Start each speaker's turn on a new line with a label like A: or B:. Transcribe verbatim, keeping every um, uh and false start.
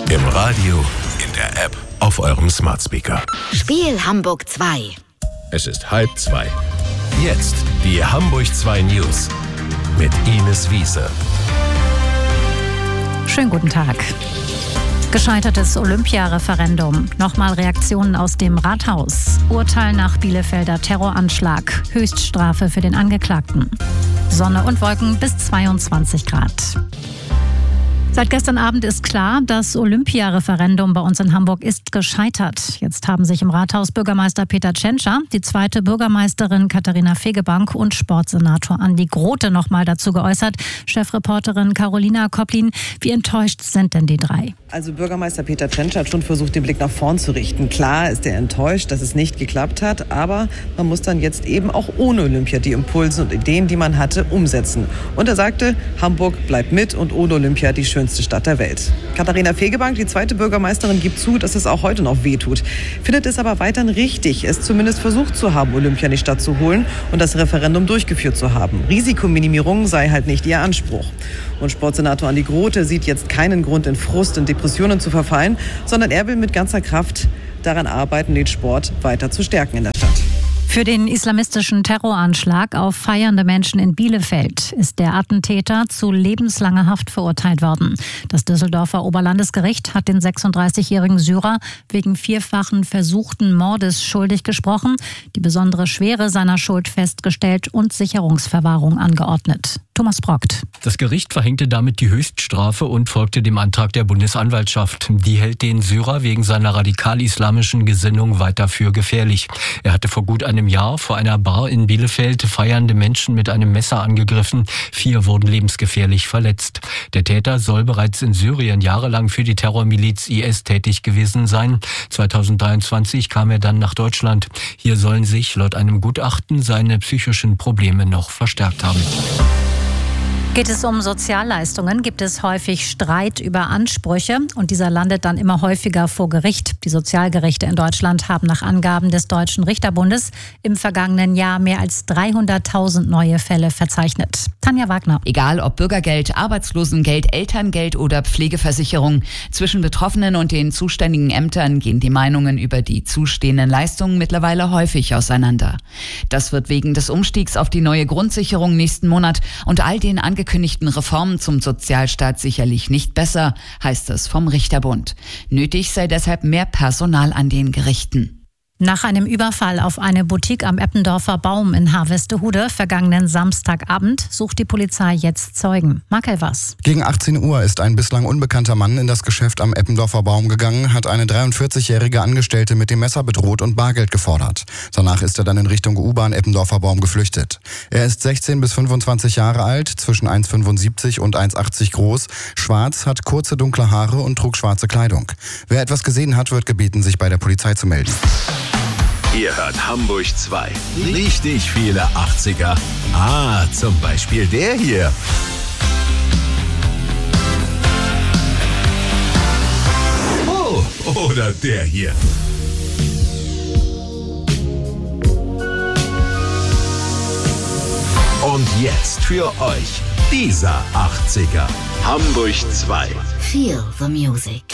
A: Im Radio, in der App, auf eurem Smart Speaker.
B: Spiel Hamburg zwei.
A: Es ist halb zwei. Jetzt die Hamburg zwei News mit Ines Wiese.
C: Schönen guten Tag. Gescheitertes Olympia-Referendum. Nochmal Reaktionen aus dem Rathaus. Urteil nach Bielefelder Terroranschlag. Höchststrafe für den Angeklagten. Sonne und Wolken bis zweiundzwanzig Grad. Seit gestern Abend ist klar, das Olympia-Referendum bei uns in Hamburg ist gescheitert. Jetzt haben sich im Rathaus Bürgermeister Peter Tschentscher, die zweite Bürgermeisterin Katharina Fegebank und Sportsenator Andi Grote noch mal dazu geäußert. Chefreporterin Carolina Koplin, wie enttäuscht sind denn die drei?
D: Also Bürgermeister Peter Tschentscher hat schon versucht, den Blick nach vorn zu richten. Klar ist er enttäuscht, dass es nicht geklappt hat, aber man muss dann jetzt eben auch ohne Olympia die Impulse und Ideen, die man hatte, umsetzen. Und er sagte, Hamburg bleibt mit und ohne Olympia die schönste Stadt der Welt. Katharina Fegebank, die zweite Bürgermeisterin, gibt zu, dass es auch heute noch wehtut. Findet es aber weiterhin richtig, es zumindest versucht zu haben, Olympia in die Stadt zu holen und das Referendum durchgeführt zu haben. Risikominimierung sei halt nicht ihr Anspruch. Und Sportsenator Andi Grote sieht jetzt keinen Grund, in Frust und Depressionen zu verfallen, sondern er will mit ganzer Kraft daran arbeiten, den Sport weiter zu stärken in der Stadt.
C: Für den islamistischen Terroranschlag auf feiernde Menschen in Bielefeld ist der Attentäter zu lebenslanger Haft verurteilt worden. Das Düsseldorfer Oberlandesgericht hat den sechsunddreißigjährigen Syrer wegen vierfachen versuchten Mordes schuldig gesprochen, die besondere Schwere seiner Schuld festgestellt und Sicherungsverwahrung angeordnet. Thomas Brockt.
E: Das Gericht verhängte damit die Höchststrafe und folgte dem Antrag der Bundesanwaltschaft. Die hält den Syrer wegen seiner radikal-islamischen Gesinnung weiter für gefährlich. Er hatte vor gut einem Jahr vor einer Bar in Bielefeld feiernde Menschen mit einem Messer angegriffen. Vier wurden lebensgefährlich verletzt. Der Täter soll bereits in Syrien jahrelang für die Terrormiliz I S tätig gewesen sein. zweitausenddreiundzwanzig kam er dann nach Deutschland. Hier sollen sich laut einem Gutachten seine psychischen Probleme noch verstärkt haben.
C: Geht es um Sozialleistungen, gibt es häufig Streit über Ansprüche und dieser landet dann immer häufiger vor Gericht. Die Sozialgerichte in Deutschland haben nach Angaben des Deutschen Richterbundes im vergangenen Jahr mehr als dreihunderttausend neue Fälle verzeichnet. Tanja Wagner.
F: Egal ob Bürgergeld, Arbeitslosengeld, Elterngeld oder Pflegeversicherung, zwischen Betroffenen und den zuständigen Ämtern gehen die Meinungen über die zustehenden Leistungen mittlerweile häufig auseinander. Das wird wegen des Umstiegs auf die neue Grundsicherung nächsten Monat und all den angekündigten Reformen zum Sozialstaat sicherlich nicht besser, heißt es vom Richterbund. Nötig sei deshalb mehr Personal an den Gerichten.
C: Nach einem Überfall auf eine Boutique am Eppendorfer Baum in Harvestehude vergangenen Samstagabend sucht die Polizei jetzt Zeugen. Marc Elvers.
G: Gegen achtzehn Uhr ist ein bislang unbekannter Mann in das Geschäft am Eppendorfer Baum gegangen, hat eine dreiundvierzigjährige Angestellte mit dem Messer bedroht und Bargeld gefordert. Danach ist er dann in Richtung U-Bahn Eppendorfer Baum geflüchtet. Er ist sechzehn bis fünfundzwanzig Jahre alt, zwischen eins Komma fünfundsiebzig und eins Komma achtzig groß, schwarz, hat kurze dunkle Haare und trug schwarze Kleidung. Wer etwas gesehen hat, wird gebeten, sich bei der Polizei zu melden.
A: Ihr hört Hamburg zwei. Richtig viele achtziger. Ah, zum Beispiel der hier. Oh, oder der hier. Und jetzt für euch dieser achtziger. Hamburg zwei.
B: Feel the music.